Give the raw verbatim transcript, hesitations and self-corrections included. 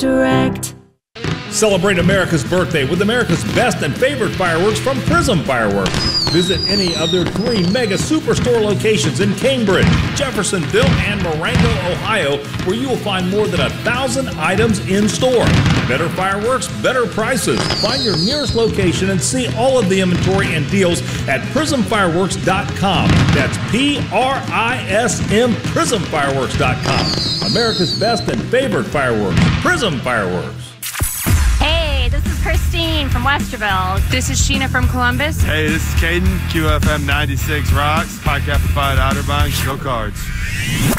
Direct. Celebrate America's birthday with America's best and favorite fireworks from Prism Fireworks. Visit any of their three mega superstore locations in Cambridge, Jeffersonville, and Marengo, Ohio, where you will find more than a thousand items in store. Better fireworks, better prices. Find your nearest location and see all of the inventory and deals at prism fireworks dot com. That's P R I S M, prism fireworks dot com. America's best and favorite fireworks, Prism Fireworks. Hey, this is Christine from Westerville. This is Sheena from Columbus. Hey, this is Caden, Q F M ninety-six Rocks, Pike Apple Outerbank, go Cards.